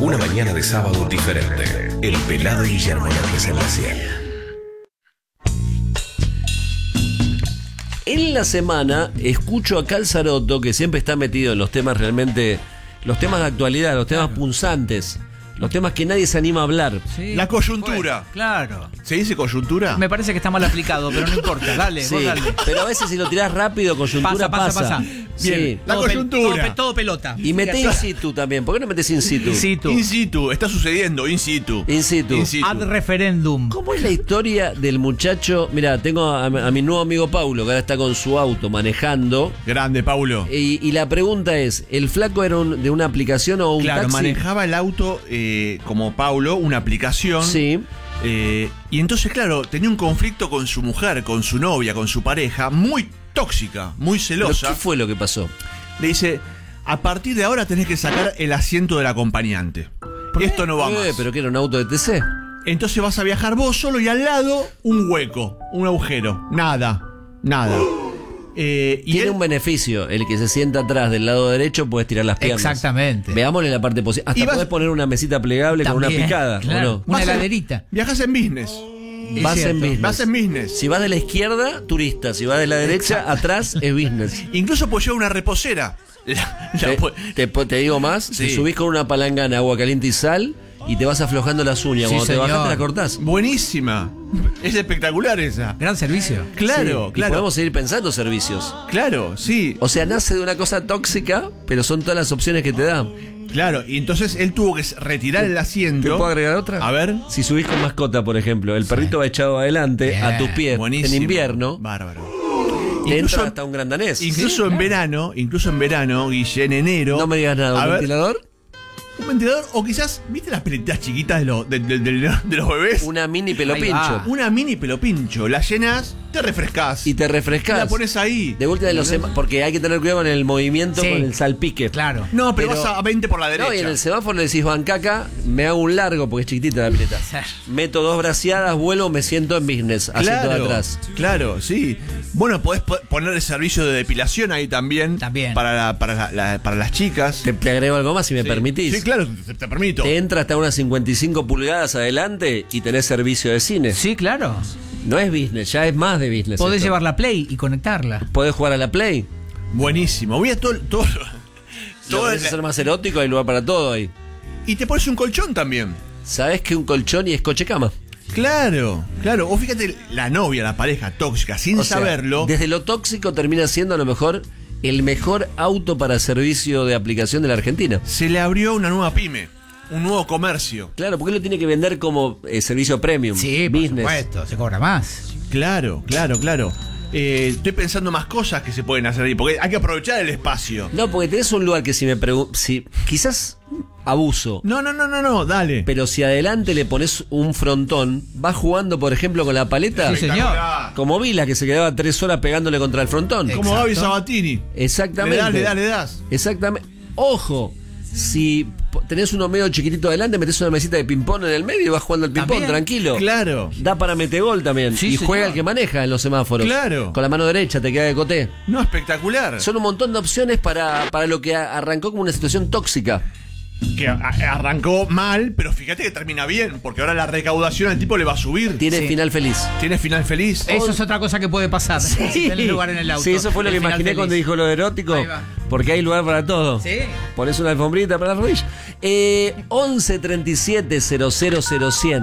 Una mañana de sábado diferente. El Pelado y Guillermo López en la 100. En la semana escucho a Calzaroto, que siempre está metido en los temas realmente, los temas de actualidad, los temas punzantes, los temas que nadie se anima a hablar. Sí, La coyuntura. pues, claro. ¿Se dice coyuntura? Me parece que está mal aplicado, pero no importa. Dale, Sí, vos dale. pero a veces si lo tirás rápido, coyuntura pasa. Bien, Sí. la Todo coyuntura. todo pelota. Y metés in situ también. ¿Por qué no metés in situ? In situ. In situ, está sucediendo, in situ. In situ. In situ. Ad referendum. ¿Cómo es la historia del muchacho? Mira, tengo a mi nuevo amigo Paulo, que ahora está con su auto manejando. Grande, Paulo. Y la pregunta es, ¿el flaco era de una aplicación o un Claro, taxi? manejaba el auto como Paulo, una aplicación. Sí. Y entonces, claro, tenía un conflicto con su mujer, con su novia, con su pareja, muy tóxica, muy ¿Pero celosa. qué fue lo que pasó? Le dice, a partir de ahora tenés que sacar el asiento del acompañante. Esto no va más. ¿Pero que era un auto de TC? Entonces vas a viajar vos solo y al lado un hueco, un agujero. Nada. Y Tiene él- un beneficio. El que se sienta atrás del lado derecho puede estirar las piernas. Exactamente. Veámosle la parte positiva. Hasta Y vas- podés poner una mesita plegable con También, una picada, claro. ¿o no? Una Vas en- heladerita. Viajas en business. Vas cierto. en business. Vas en business. Si vas de la izquierda, turista. Si vas de la derecha, atrás es business. Incluso puedes llevar una reposera. Te digo más, Sí. te subís con una palangana, agua caliente y sal y te vas aflojando las uñas. Sí, Cuando te señor. bajás te la cortás. Buenísima. Es espectacular esa. Gran servicio. Claro, Sí, y claro. podemos seguir pensando servicios. Claro, sí. O sea, nace de una cosa tóxica, pero son todas las opciones que te da. Claro, y entonces él tuvo que retirar el ¿Te asiento. puedo agregar otra? A ver. Si subís con mascota, por ejemplo, el perrito va echado adelante Bien, a tus pies Buenísimo. en invierno, Bárbaro. te Incluso, entra hasta un gran danés. incluso en verano, Guille, en enero. No me digas nada, A ¿un ver, ventilador? un ventilador, o quizás, ¿viste las peletitas chiquitas de los bebés? Una mini pelo Ahí pincho. va. Una mini pelopincho. La llenas, te refrescás. Y te Y refrescás. la pones ahí. De vuelta de los porque hay que tener cuidado con el movimiento, Sí. con el salpique. Claro. No, pero Pero- vas a 20 por la derecha. No, y en el semáforo le decís bancaca, me hago un largo porque es chiquitita la pileta. Meto 2 braseadas, vuelo, me siento en business, asiento de atrás. Claro, sí. Bueno, podés poner el servicio de depilación ahí también. También. Para las chicas. Te agrego algo más si me Sí. permitís. Sí, claro, te permito. Te entra hasta unas 55 pulgadas adelante y tenés servicio de cine. Sí, claro. No es business, ya es más de business. Podés esto. llevar la Play y conectarla. Podés jugar a la Play. Buenísimo. Voy a todo. Lo querés hacer más erótico, hay lugar para todo ahí. Y te pones un colchón también. Sabés que un colchón y es coche cama. Claro. O fíjate, la novia, la pareja tóxica, sin O sea, saberlo. desde lo tóxico termina siendo a lo mejor el mejor auto para servicio de aplicación de la Argentina. Se le abrió una nueva pyme. Un nuevo comercio. Claro, porque él lo tiene que vender como servicio premium. Sí, por business. supuesto. Se cobra más. Claro. Estoy pensando más cosas que se pueden hacer ahí. Porque hay que aprovechar el espacio. No, porque tenés un lugar que si me pregunto, si quizás abuso, No, dale. pero si adelante le pones un frontón, vas jugando, por ejemplo, con la paleta, Sí, señor. Espectacular. como Vila, que se quedaba 3 horas pegándole contra el frontón. Como Exacto. Gaby Sabatini. Exactamente. Le das. Exactamente. Ojo, si tenés uno medio chiquitito adelante, metés una mesita de ping-pong en el medio y vas jugando al ping-pong También. tranquilo. Claro. Da para metegol también. Sí, y señor. juega el que maneja en los semáforos. Claro. Con la mano derecha te queda de coté. No, espectacular. Son un montón de opciones para lo que arrancó como una situación tóxica. Que arrancó mal, pero fíjate que termina bien, porque ahora la recaudación al tipo le va a subir. Tiene Sí. final feliz. Tiene final feliz. Eso es otra cosa que puede pasar. Si tenés lugar en el auto. Sí, eso fue lo que El final imaginé feliz. cuando dijo lo de erótico. Ahí va. Porque hay lugar para todo. Sí. Pones una alfombrita para la rodilla. 11 37 000 100.